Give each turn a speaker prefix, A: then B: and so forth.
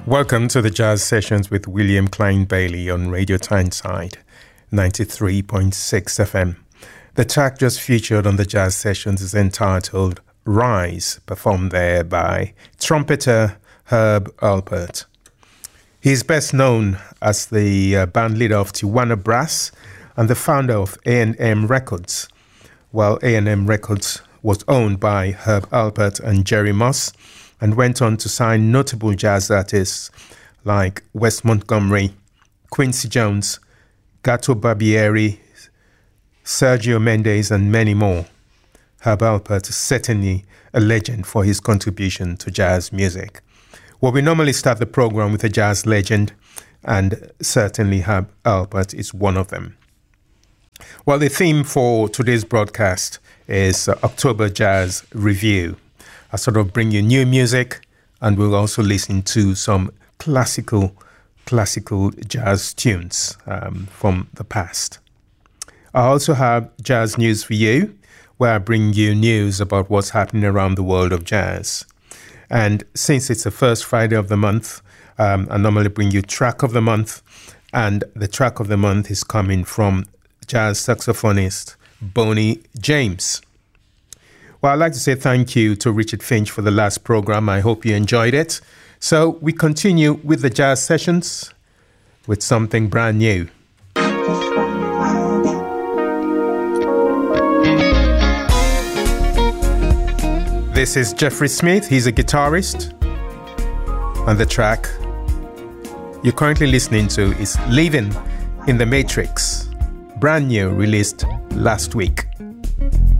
A: Welcome to the Jazz Sessions with William Klein Bailey on Radio Tyneside, 93.6 FM. The track just featured on the Jazz Sessions is entitled Rise, performed there by trumpeter Herb Alpert. He is best known as the band leader of Tijuana Brass and the founder of A&M Records. While A&M Records was owned by Herb Alpert and Jerry Moss, and went on to sign notable jazz artists like Wes Montgomery, Quincy Jones, Gato Barbieri, Sergio Mendes, and many more. Herb Alpert is certainly a legend for his contribution to jazz music. Well, we normally start the program with a jazz legend, and certainly Herb Alpert is one of them. Well, the theme for today's broadcast is October Jazz Review. I sort of bring you new music, and we'll also listen to some classical jazz tunes from the past. I also have jazz news for you, where I bring you news about what's happening around the world of jazz. And since it's the first Friday of the month, I normally bring you track of the month, and the track of the month is coming from jazz saxophonist Boney James. Well, I'd like to say thank you to Richard Finch for the last program. I hope you enjoyed it. So we continue with the Jazz Sessions with something brand new. This is Jeffrey Smith. He's a guitarist. And the track you're currently listening to is Living in the Matrix, brand new, released last week.